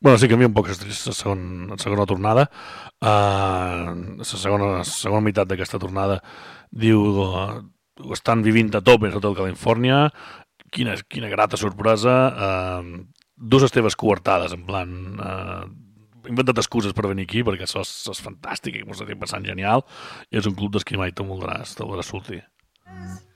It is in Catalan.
Bueno, sí, canvia un poc la segona tornada. La segona meitat d'aquesta tornada diu ho estan vivint a tope a Hotel Califòrnia. Quina grata sorpresa. Dus les teves coartades, en plan... he inventat excuses per venir aquí perquè això és fantàstic i m'ho estic passant genial i és un club dels que mai te voldràs sortir.